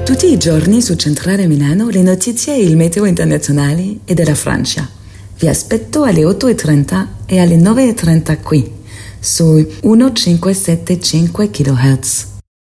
Tutti i giorni su Centrale Milano le notizie e il meteo internazionale e della Francia. Vi aspetto alle 8:30 e alle 9:30 qui, su 1575 kHz.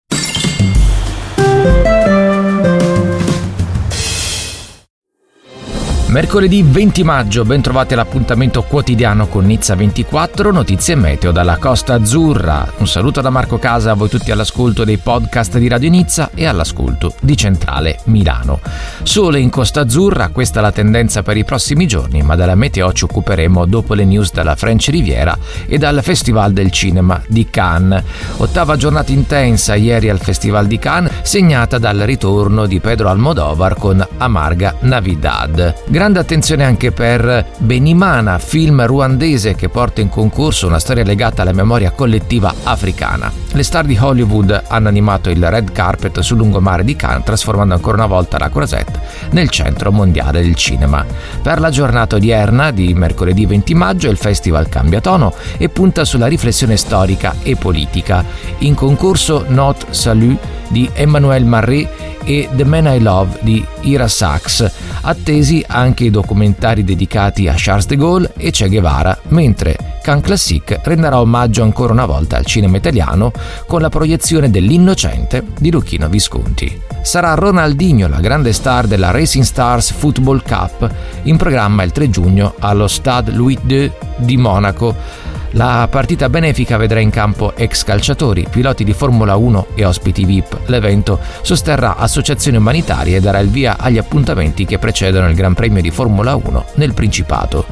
Mercoledì 20 maggio, ben trovate l'appuntamento quotidiano con Nizza 24, notizie meteo dalla Costa Azzurra. Un saluto da Marco Casa a voi tutti all'ascolto dei podcast di Radio Nizza e all'ascolto di Centrale Milano. Sole in Costa Azzurra, questa è la tendenza per i prossimi giorni, ma della meteo ci occuperemo dopo le news dalla French Riviera e dal Festival del Cinema di Cannes. Ottava giornata intensa ieri al Festival di Cannes, segnata dal ritorno di Pedro Almodóvar con Amarga Navidad. Grande attenzione anche per Benimana, film ruandese che porta in concorso una storia legata alla memoria collettiva africana. Le star di Hollywood hanno animato il red carpet sul lungomare di Cannes, trasformando ancora una volta la Croisette nel centro mondiale del cinema. Per la giornata odierna di mercoledì 20 maggio il festival cambia tono e punta sulla riflessione storica e politica. In concorso Not Salut di Emmanuel Marais e The Man I Love di Ira Sachs, attesi anche i documentari dedicati a Charles de Gaulle e Che Guevara, mentre Cannes Classique renderà omaggio ancora una volta al cinema italiano con la proiezione dell'Innocente di Luchino Visconti. Sarà Ronaldinho la grande star della Racing Stars Football Cup, in programma il 3 giugno allo Stade Louis II di Monaco. La partita benefica vedrà in campo ex calciatori, piloti di Formula 1 e ospiti VIP. L'evento sosterrà associazioni umanitarie e darà il via agli appuntamenti che precedono il Gran Premio di Formula 1 nel Principato.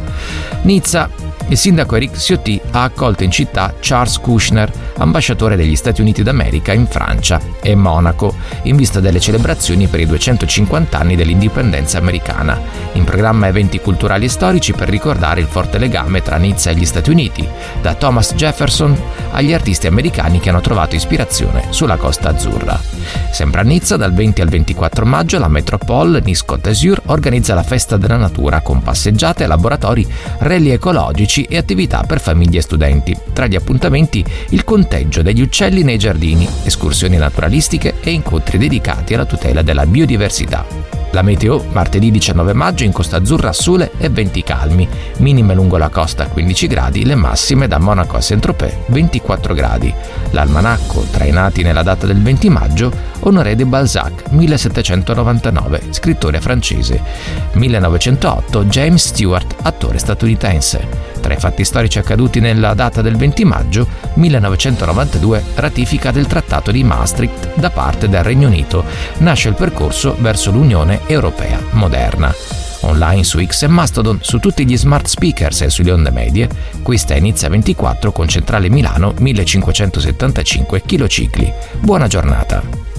Nizza. Il sindaco Éric Ciotti ha accolto in città Charles Kushner, ambasciatore degli Stati Uniti d'America in Francia e Monaco, in vista delle celebrazioni per i 250 anni dell'indipendenza americana. In programma eventi culturali e storici per ricordare il forte legame tra Nizza e gli Stati Uniti, da Thomas Jefferson agli artisti americani che hanno trovato ispirazione sulla Costa Azzurra. Sempre a Nizza, dal 20 al 24 maggio, la Métropole Nice Côte d'Azur organizza la Festa della Natura con passeggiate, laboratori, rally ecologici e attività per famiglie e studenti. Tra gli appuntamenti il conteggio degli uccelli nei giardini, escursioni naturalistiche e incontri dedicati alla tutela della biodiversità. La meteo, martedì 19 maggio in Costa Azzurra sole e venti calmi, minime lungo la costa 15 gradi, le massime da Monaco a Saint-Tropez 24 gradi. L'almanacco, trainati nella data del 20 maggio, Honoré de Balzac, 1799, scrittore francese. 1908, James Stewart, attore statunitense. Tra i fatti storici accaduti nella data del 20 maggio, 1992, ratifica del Trattato di Maastricht da parte del Regno Unito. Nasce il percorso verso l'Unione Europea moderna. Online su X e Mastodon, su tutti gli smart speakers e sulle onde medie, questa è Nizza 24 con Centrale Milano 1575 kHz. Buona giornata!